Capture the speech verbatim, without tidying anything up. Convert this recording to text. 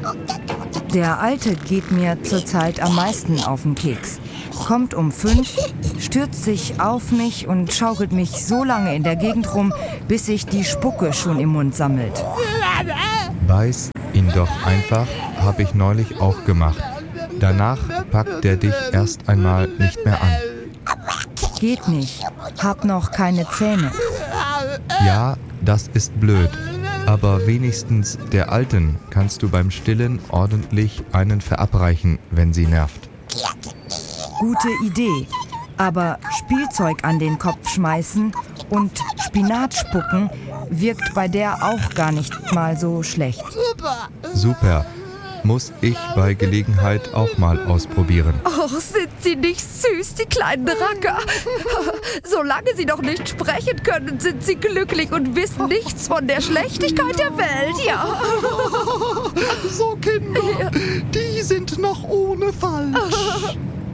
Der Alte geht mir zurzeit am meisten auf den Keks. Kommt um fünf, stürzt sich auf mich und schaukelt mich so lange in der Gegend rum, bis sich die Spucke schon im Mund sammelt. Beiß ihn doch einfach, habe ich neulich auch gemacht. Danach packt er dich erst einmal nicht mehr an. Geht nicht, hab noch keine Zähne. Ja, das ist blöd. Aber wenigstens der Alten kannst du beim Stillen ordentlich einen verabreichen, wenn sie nervt. Gute Idee, aber Spielzeug an den Kopf schmeißen und Spinat spucken wirkt bei der auch gar nicht mal so schlecht. Super. Muss ich bei Gelegenheit auch mal ausprobieren. Och, sind sie nicht süß, die kleinen Racker? Solange sie noch nicht sprechen können, sind sie glücklich und wissen nichts von der Schlechtigkeit der Welt, ja. So Kinder, die sind noch ohne falsch.